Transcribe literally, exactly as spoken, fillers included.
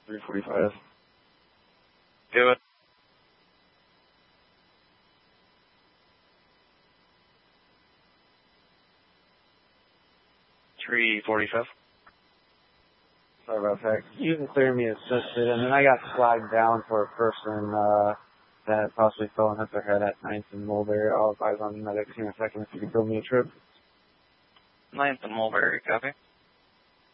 three forty-five. Do it. three forty-five. Sorry about that. You can clear me assisted, and then I got flagged down for a person uh, that possibly fell and hit their head at ninth and Mulberry. I'll advise on medics in a second if you could build me a trip. ninth and Mulberry, copy.